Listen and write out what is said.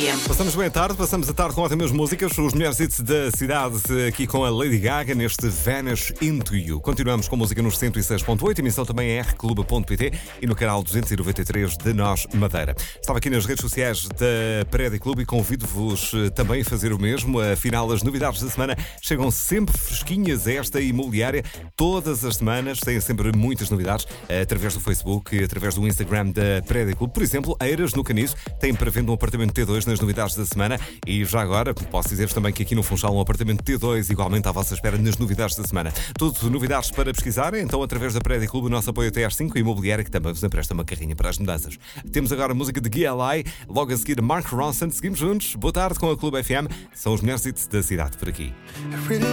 FM. Passamos bem a tarde, passamos a tarde com ótimas músicas, os melhores hits da cidade, aqui com a Lady Gaga neste Vanish Into You. Continuamos com música nos 106.8, emissão também é rclube.pt e no canal 293 de Nós Madeira. Estava aqui nas redes sociais da Prédio Clube e convido-vos também a fazer o mesmo. Afinal, as novidades da semana chegam sempre fresquinhas a esta imobiliária. Todas as semanas têm sempre muitas novidades através do Facebook, através do Instagram da Prédio Clube. Por exemplo, Eiras, no Caniço, tem para venda um apartamento T2 nas novidades da semana e já agora posso dizer-vos também que aqui no Funchal um apartamento T2 igualmente à vossa espera nas novidades da semana. Tudo novidades para pesquisar, então através da Prédio Clube o nosso apoio até às 5 e imobiliária que também vos empresta uma carrinha para as mudanças. Temos agora a música de GLI, logo a seguir Mark Ronson. Seguimos juntos, boa tarde com a Clube FM, são os melhores hits da cidade por aqui.